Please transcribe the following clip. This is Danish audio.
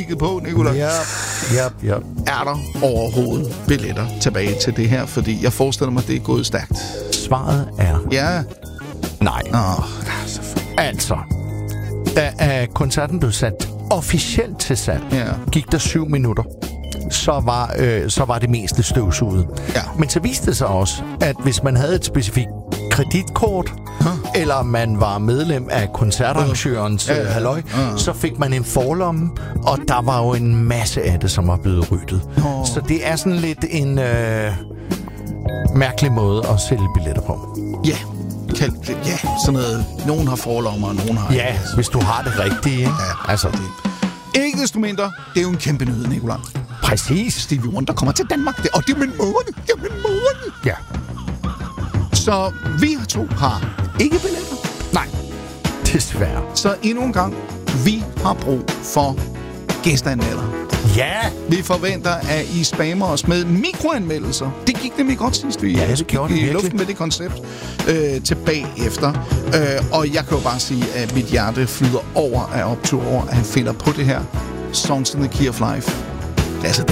kigget på, Nikolaj. Ja. Er der overhovedet billetter tilbage til det her? Fordi jeg forestiller mig, det er gået stærkt. Svaret er Ja. nej. Altså, da koncerten blev sat officielt til salg, gik der 7 minutter. Så var det meste støvsuget. Ja. Men så viste det sig også, at hvis man havde et specifikt kreditkort, eller man var medlem af koncertarrangørens halløj, så fik man en forlomme, og der var jo en masse af det, som var blevet ryddet. Så det er sådan lidt en mærkelig måde at sælge billetter på. Ja. Ja, sådan noget. Nogen har forlommer, og nogen har... Ja, hvis du har det rigtige, ikke? Ja, altså det. Ikke desto mindre, det er jo en kæmpe nyhed, Nikolaj. Præcis. Stevie Wonder kommer til Danmark, og det er min måned. Ja. Så vi to har ikke billetter. Nej, desværre. Så endnu en gang, vi har brug for gæsteanmeldere. Ja! Vi forventer, at I spammer os med mikroanmeldelser. Det gik nemlig godt sidst, vi gik i luften med det koncept tilbage efter. Og jeg kan jo bare sige, at mit hjerte flyder over af optur over, at han finder på det her. Songs in the Key of Life. Altså, det